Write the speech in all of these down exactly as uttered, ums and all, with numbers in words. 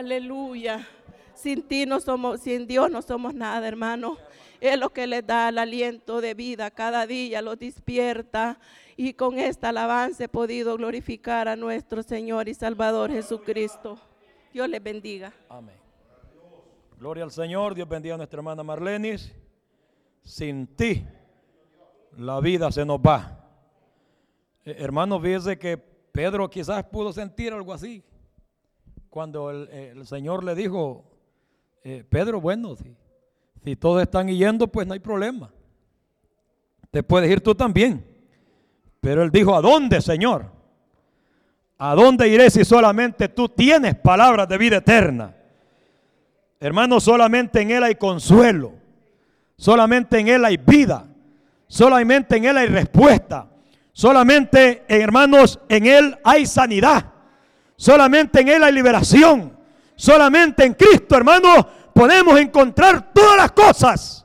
Aleluya. Sin ti no somos, sin Dios no somos nada, hermano. Es lo que les da el aliento de vida cada día, los despierta. Y con esta alabanza he podido glorificar a nuestro Señor y Salvador Jesucristo. Dios les bendiga. Amén. Gloria al Señor. Dios bendiga a nuestra hermana Marlenis. Sin ti la vida se nos va. Eh, hermanos, fíjense que Pedro quizás pudo sentir algo así cuando el, el Señor le dijo, eh, Pedro, bueno, si, si todos están yendo, pues no hay problema, te puedes ir tú también. Pero él dijo, ¿a dónde, Señor? ¿A dónde iré si solamente tú tienes palabras de vida eterna? Hermanos, solamente en Él hay consuelo, solamente en Él hay vida, solamente en Él hay respuesta, solamente, hermanos, en Él hay sanidad, solamente en Él hay liberación, solamente en Cristo, hermanos, podemos encontrar todas las cosas.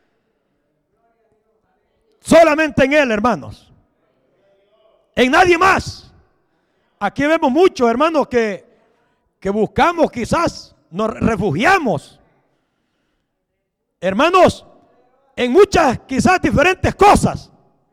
Solamente en Él, hermanos, en nadie más. Aquí vemos muchos, hermanos, que, que buscamos, quizás nos refugiamos, hermanos, en muchas quizás diferentes cosas,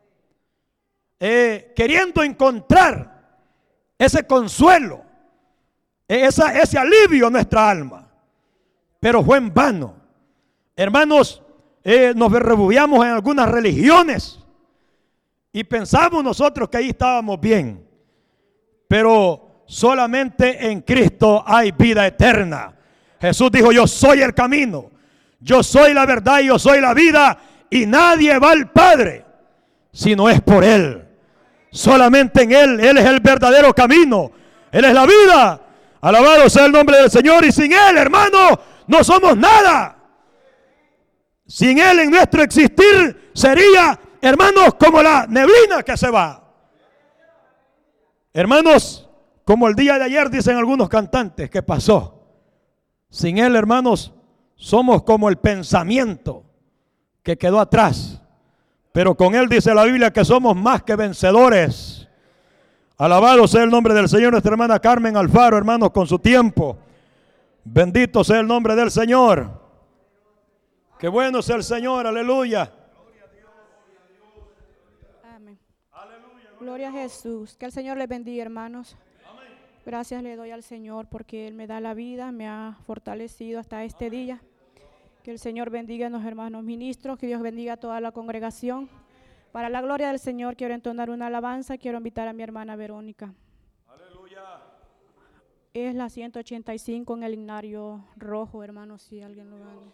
eh, queriendo encontrar ese consuelo, esa, ese alivio a nuestra alma, pero fue en vano. Hermanos, eh, nos refugiamos en algunas religiones y pensamos nosotros que ahí estábamos bien, pero solamente en Cristo hay vida eterna. Jesús dijo, yo soy el camino, yo soy la verdad y yo soy la vida, y nadie va al Padre si no es por Él. Solamente en Él, Él es el verdadero camino, Él es la vida. Alabado sea el nombre del Señor. Y sin Él, hermano, no somos nada. Sin Él en nuestro existir sería, hermanos, como la neblina que se va. Hermanos, como el día de ayer dicen algunos cantantes, ¿qué pasó? Sin Él, hermanos, somos como el pensamiento que quedó atrás. Pero con Él dice la Biblia que somos más que vencedores. Alabado sea el nombre del Señor. Nuestra hermana Carmen Alfaro, hermanos, con su tiempo. Bendito sea el nombre del Señor. Qué bueno sea el Señor, aleluya. Amén. Gloria a Jesús. Que el Señor les bendiga, hermanos. Gracias le doy al Señor porque Él me da la vida, me ha fortalecido hasta este día. Que el Señor bendiga a los hermanos ministros, que Dios bendiga a toda la congregación. Para la gloria del Señor quiero entonar una alabanza, quiero invitar a mi hermana Verónica. Aleluya. Es la ciento ochenta y cinco en el himnario rojo, hermanos, si alguien lo vale.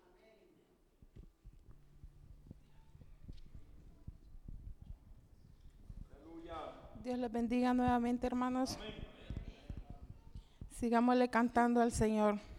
Dios les bendiga nuevamente, hermanos. Amén. Sigámosle cantando al Señor.